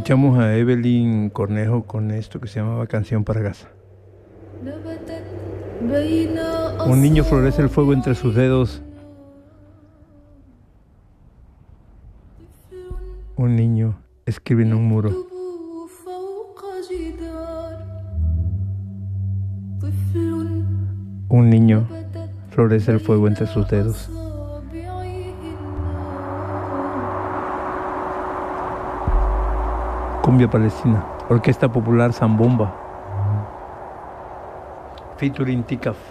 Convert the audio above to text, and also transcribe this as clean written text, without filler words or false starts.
Escuchamos a Evelyn Cornejo con esto que se llamaba Canción para Gaza. Un niño florece el fuego entre sus dedos. Un niño escribe en un muro. Un niño florece el fuego entre sus dedos. Cumbia Palestina, Orquesta Popular Zambomba, featuring Tikaf.